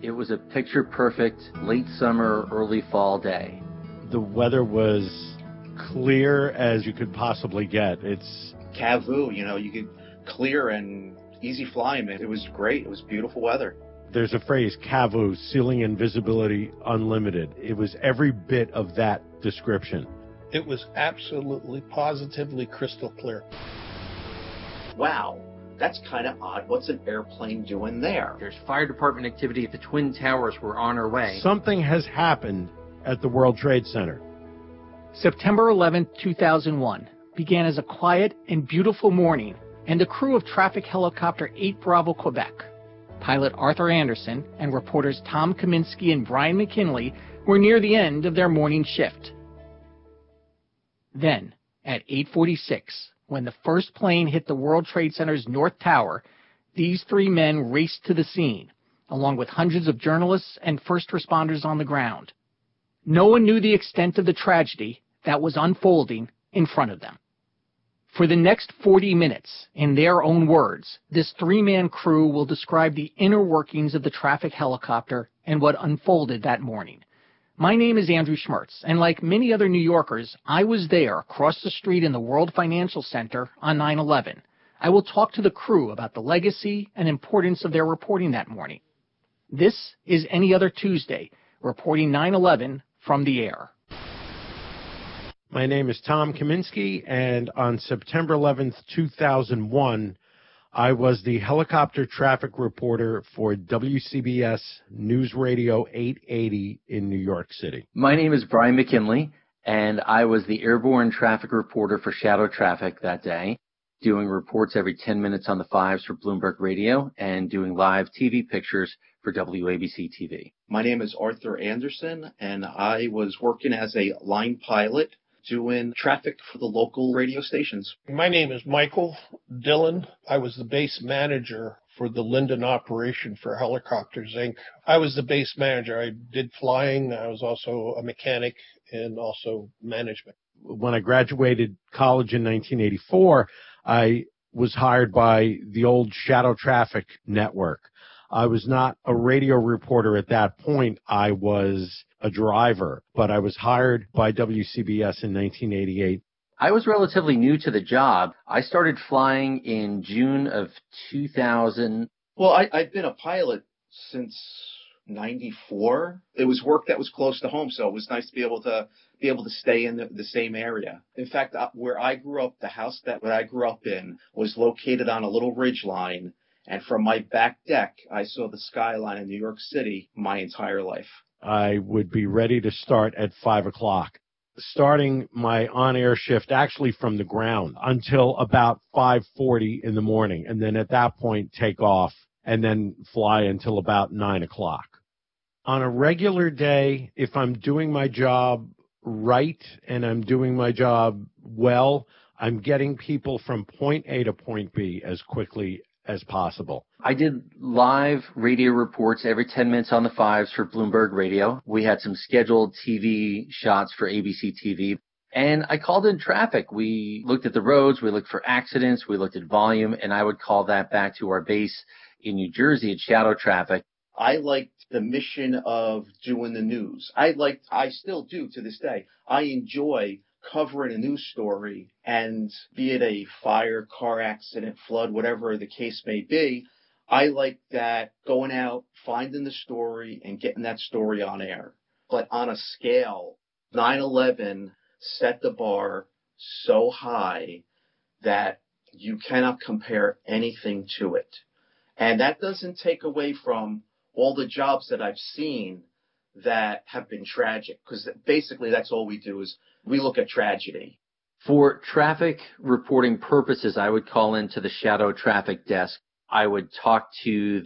It was a picture-perfect late summer, early fall day. The weather was clear as you could possibly get. It's Cavu, you could clear and easy flying. It was great. It was beautiful weather. There's a phrase, CAVU, ceiling and visibility unlimited. It was every bit of that description. It was absolutely, positively crystal clear. Wow, that's kind of odd. What's an airplane doing there? There's fire department activity at the Twin Towers. We're on our way. Something has happened at the World Trade Center. September 11, 2001 began as a quiet and beautiful morning, and the crew of traffic helicopter 8 Bravo Quebec, pilot Arthur Anderson and reporters Tom Kaminsky and Brian McKinley were near the end of their morning shift. Then, at 8:46, when the first plane hit the World Trade Center's North Tower, these 3 men raced to the scene, along with hundreds of journalists and first responders on the ground. No one knew the extent of the tragedy that was unfolding in front of them. For the next 40 minutes, in their own words, this 3-man crew will describe the inner workings of the traffic helicopter and what unfolded that morning. My name is Andrew Schmertz, and like many other New Yorkers, I was there across the street in the World Financial Center on 9/11. I will talk to the crew about the legacy and importance of their reporting that morning. This is Any Other Tuesday, reporting 9/11 from the air. My name is Tom Kaminsky, and on September 11th, 2001, I was the helicopter traffic reporter for WCBS News Radio 880 in New York City. My name is Brian McKinley, and I was the airborne traffic reporter for Shadow Traffic that day, doing reports every 10 minutes on the 5s for Bloomberg Radio and doing live TV pictures for WABC TV. My name is Arthur Anderson, and I was working as a line pilot doing traffic for the local radio stations. My name is Michael Dillon. I was the base manager for the Linden operation for Helicopters, Inc. I was the base manager. I did flying. I was also a mechanic and also management. When I graduated college in 1984, I was hired by the old Shadow Traffic network. I was not a radio reporter at that point. I was a driver, but I was hired by WCBS in 1988. I was relatively new to the job. I started flying in June of 2000. Well, I've been a pilot since 94. It was work that was close to home, so it was nice to be able to stay in the same area. In fact, where I grew up, the house that I grew up in was located on a little ridge line. And from my back deck, I saw the skyline of New York City my entire life. I would be ready to start at 5 o'clock, starting my on-air shift actually from the ground until about 5:40 in the morning. And then at that point, take off and then fly until about 9 o'clock. On a regular day, if I'm doing my job right and I'm doing my job well, I'm getting people from point A to point B as quickly as possible. I did live radio reports every 10 minutes on the 5s for Bloomberg Radio. We had some scheduled TV shots for ABC TV. And I called in traffic. We looked at the roads, we looked for accidents, we looked at volume, and I would call that back to our base in New Jersey at Shadow Traffic. I liked the mission of doing the news. I still do to this day. I enjoy covering a news story, and be it a fire, car accident, flood, whatever the case may be, I like that, going out, finding the story, and getting that story on air. But on a scale, 9/11 set the bar so high that you cannot compare anything to it. And that doesn't take away from all the jobs that I've seen that have been tragic, because basically that's all we do is we look at tragedy. For traffic reporting purposes, I would call into the Shadow Traffic desk. I would talk to